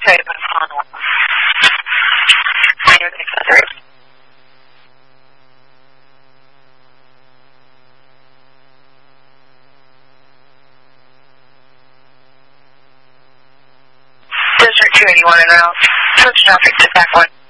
tell you about a phone one. Near the accessories. District 281 and out. Switch traffic to back one.